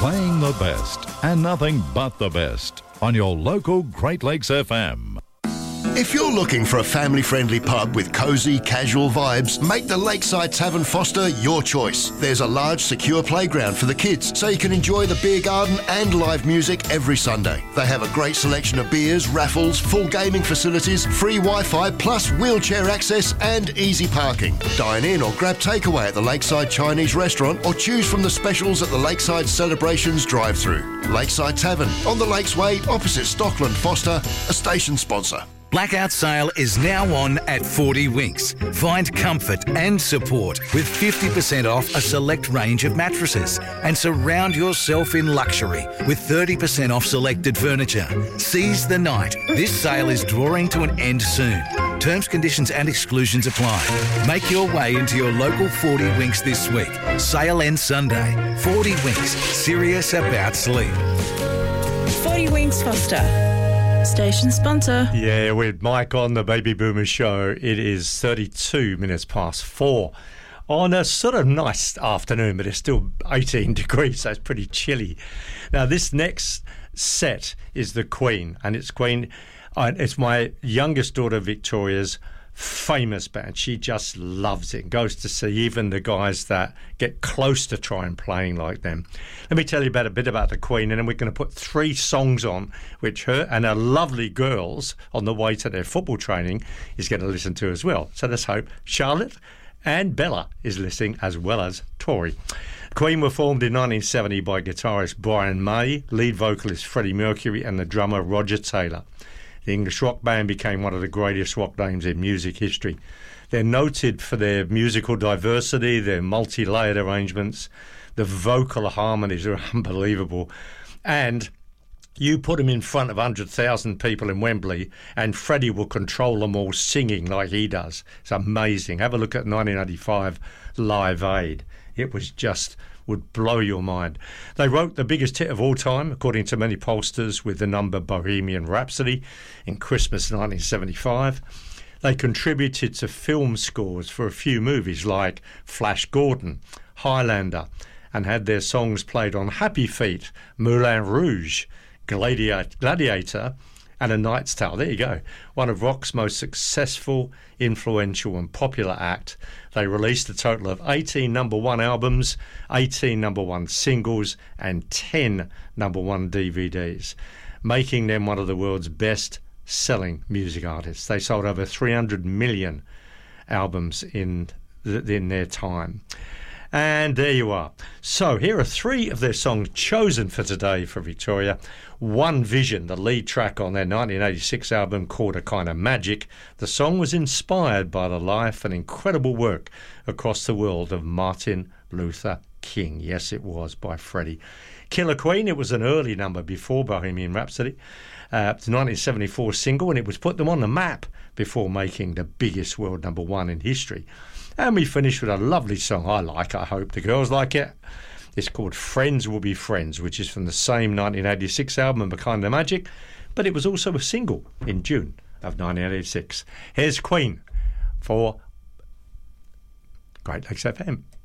Playing the best and nothing but the best on your local Great Lakes FM. If you're looking for a family-friendly pub with cosy, casual vibes, make the Lakeside Tavern Foster your choice. There's a large, secure playground for the kids, so you can enjoy the beer garden and live music every Sunday. They have a great selection of beers, raffles, full gaming facilities, free Wi-Fi, plus wheelchair access and easy parking. Dine in or grab takeaway at the Lakeside Chinese restaurant or choose from the specials at the Lakeside Celebrations drive-thru. Lakeside Tavern, on the Lakes Way, opposite Stockland Foster, a station sponsor. Blackout sale is now on at 40 Winks. Find comfort and support with 50% off a select range of mattresses and surround yourself in luxury with 30% off selected furniture. Seize the night. This sale is drawing to an end soon. Terms, conditions and exclusions apply. Make your way into your local 40 Winks this week. Sale ends Sunday. 40 Winks. Serious about sleep. 40 Winks Foster. Station sponsor. Yeah, with Mike on the Baby Boomer Show. It is 32 minutes past 4 on a sort of nice afternoon, but it's still 18 degrees, so it's pretty chilly. Now, this next set is the Queen, and it's my youngest daughter Victoria's famous band. She just loves it, goes to see even the guys that get close to try and playing like them. Let me tell you a bit about the Queen, and then we're going to put 3 songs on which her and her lovely girls on the way to their football training is going to listen to as well. So let's hope Charlotte and Bella is listening, as well as Tori. Queen were formed in 1970 by guitarist Brian May, lead vocalist Freddie Mercury and the drummer Roger Taylor. The English rock band became one of the greatest rock names in music history. They're noted for their musical diversity, their multi-layered arrangements. The vocal harmonies are unbelievable. And you put them in front of 100,000 people in Wembley and Freddie will control them all singing like he does. It's amazing. Have a look at 1985 Live Aid. It was just would blow your mind. They wrote the biggest hit of all time, according to many pollsters, with the number Bohemian Rhapsody in Christmas 1975. They contributed to film scores for a few movies like Flash Gordon, Highlander, and had their songs played on Happy Feet, Moulin Rouge, Gladiator, and A Knight's Tale. There you go. One of rock's most successful, influential and popular act. They released a total of 18 number one albums, 18 number one singles and 10 number one DVDs, making them one of the world's best selling music artists. They sold over 300 million albums in their time. And there you are. So here are 3 of their songs chosen for today for Victoria. One Vision, the lead track on their 1986 album called A Kind of Magic. The song was inspired by the life and incredible work across the world of Martin Luther King. Yes, it was, by Freddie. Killer Queen, it was an early number before Bohemian Rhapsody. The 1974 single, and it was put them on the map before making the biggest world number one in history. And we finish with a lovely song I hope the girls like it. It's called Friends Will Be Friends, which is from the same 1986 album, A Kind of Magic, but it was also a single in June of 1986. Here's Queen for Great Lakes FM.